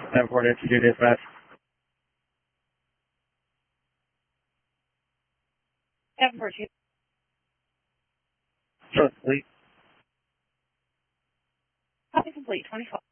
742 dispatch. Seven four two. Sure, complete. Copy complete. 24.